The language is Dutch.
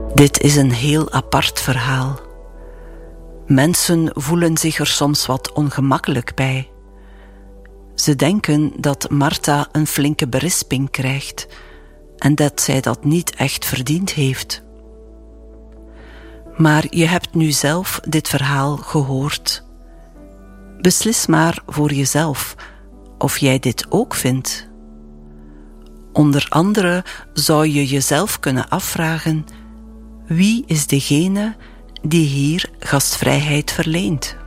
Dit is een heel apart verhaal. Mensen voelen zich er soms wat ongemakkelijk bij. Ze denken dat Martha een flinke berisping krijgt en dat zij dat niet echt verdiend heeft. Maar je hebt nu zelf dit verhaal gehoord. Beslis maar voor jezelf of jij dit ook vindt. Onder andere zou je jezelf kunnen afvragen: wie is degene die hier gastvrijheid verleent?